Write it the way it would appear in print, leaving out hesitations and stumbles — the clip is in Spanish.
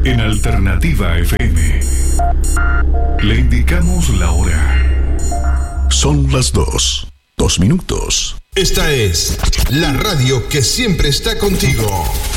En Alternativa FM le indicamos la hora. Son las 2:02. Esta es la radio que siempre está contigo.